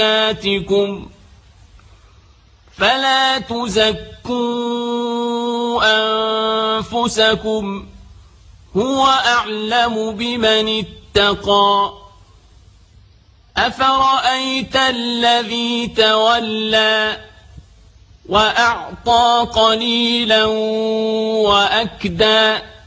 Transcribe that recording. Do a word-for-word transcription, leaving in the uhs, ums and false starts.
آتِكُمْ فلا تزكوا أنفسكم هو أعلم بمن اتقى أفرأيت الذي تولى وأعطى قليلا وأكدى